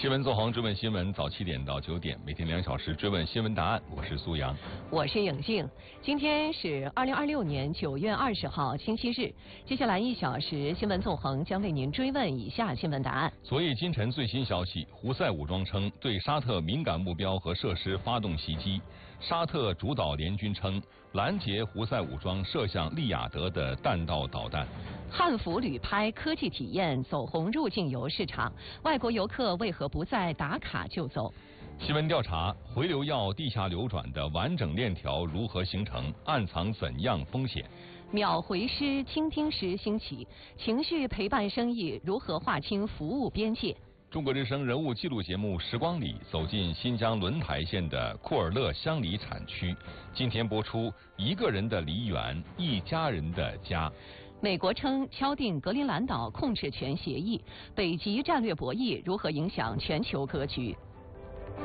新闻纵横追问新闻，早7点到9点，每天2小时追问新闻答案。我是苏阳， 我是颖静。今天是2026年9月20号，星期日。接下来1小时，新闻纵横将为您追问以下新闻答案。 昨夜今晨最新消息，胡塞武装称对沙特敏感目标和设施发动袭击。沙特主导联军称拦截胡塞武装射向利雅得的弹道导弹。 汉服旅拍科技体验走红入境游市场，外国游客为何不再打卡就走？ 新闻调查：回流药地下流转的完整链条如何形成？暗藏怎样风险？ 秒回师、倾听师兴起，情绪陪伴生意如何划清服务边界？ 中国之声人物纪录节目《时光里》走进新疆轮台县的库尔勒香梨产区，今天播出《一个人的梨园，一家人的家》。 美国称敲定格陵兰岛控制权协议，北极战略博弈如何影响全球格局？